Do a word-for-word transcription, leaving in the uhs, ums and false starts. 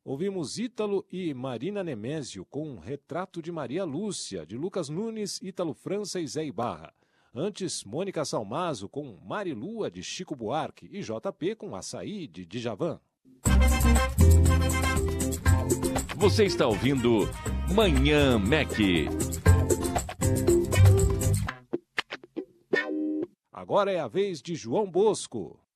Ouvimos Ítalo e Marina Nemésio com um Retrato de Maria Lúcia, de Lucas Nunes, Ítalo França e Zé Ibarra. Antes, Mônica Salmazo com Marilua, de Chico Buarque, e J P com Açaí, de Djavan. Você está ouvindo Manhã Mac. Agora é a vez de João Bosco.